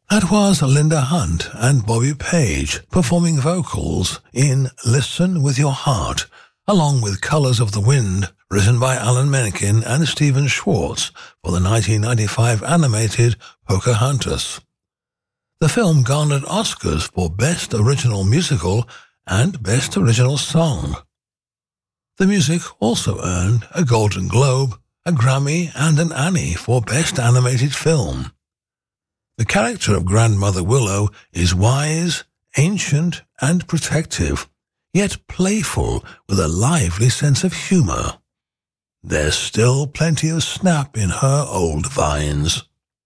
That was Linda Hunt and Bobby Page performing vocals in Listen With Your Heart, along with Colors of the Wind, written by Alan Menken and Stephen Schwartz for the 1995 animated Pocahontas. The film garnered Oscars for Best Original Musical and Best Original Song. The music also earned a Golden Globe, a Grammy, and an Annie for Best Animated Film. The character of Grandmother Willow is wise, ancient, and protective, yet playful with a lively sense of humor. There's still plenty of snap in her old vines.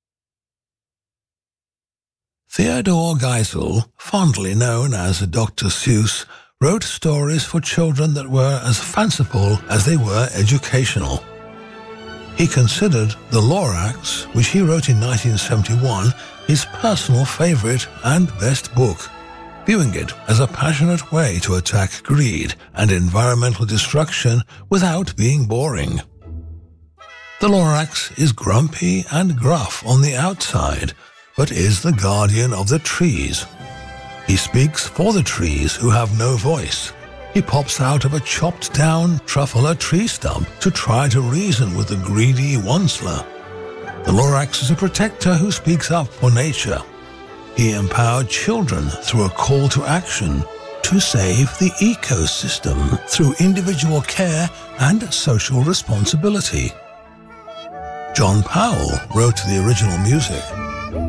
Theodore Geisel, fondly known as Dr. Seuss, wrote stories for children that were as fanciful as they were educational. He considered The Lorax, which he wrote in 1971, his personal favorite and best book, viewing it as a passionate way to attack greed and environmental destruction without being boring. The Lorax is grumpy and gruff on the outside, but is the guardian of the trees. He speaks for the trees who have no voice. He pops out of a chopped-down truffula tree stump to try to reason with the greedy Onceler. The Lorax is a protector who speaks up for nature. He empowered children through a call to action to save the ecosystem through individual care and social responsibility. John Powell wrote the original music.